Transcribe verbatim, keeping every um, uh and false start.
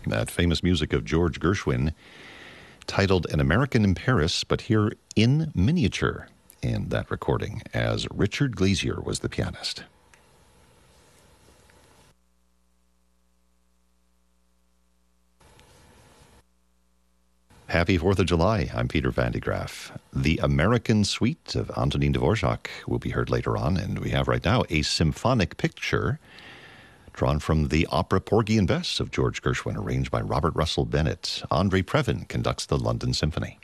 That famous music of George Gershwin, titled An American in Paris, but here in miniature in that recording, as Richard Glazier was the pianist. Happy fourth of July. I'm Peter Van de Graaff. The American Suite of Antonin Dvorak will be heard later on, and we have right now a symphonic picture drawn from the opera Porgy and Bess of George Gershwin, arranged by Robert Russell Bennett. Andre Previn conducts the London Symphony.